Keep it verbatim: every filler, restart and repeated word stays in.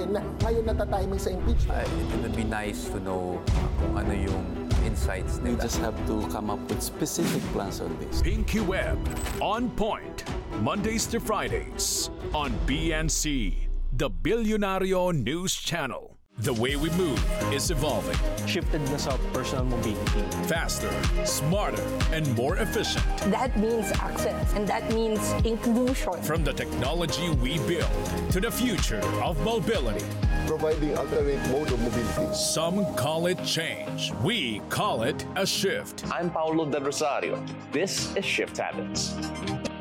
natin ngayon natatiming sa impeachment. Uh, it would be nice to know kung ano yung insights We nila. just have to come up with specific plans on this. Pinky Web, On Point, Mondays to Fridays on B N C, the Billionario News Channel. The way we move is evolving. Shifted na sa personal mobility. Faster, smarter, and more efficient. That means access, and that means inclusion. From the technology we build to the future of mobility. Providing alternate mode of mobility. Some call it change. We call it a shift. I'm Paulo Del Rosario. This is Shift Habits.